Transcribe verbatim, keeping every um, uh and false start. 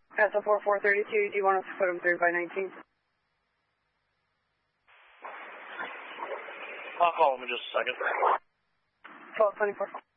That's a four four thirty-two. Do you want us to put him through by nineteen? I'll call him in just a second. twelve twenty-four.